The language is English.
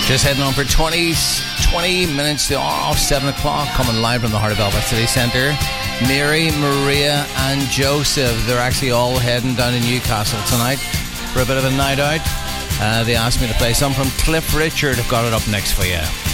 Just heading on for 20 minutes to off 7 o'clock, coming live from the heart of Belfast City Centre. Mary, Maria and Joseph, they're actually all heading down to Newcastle tonight for a bit of a night out. They asked me to play some from Cliff Richard. I've got it up next for you.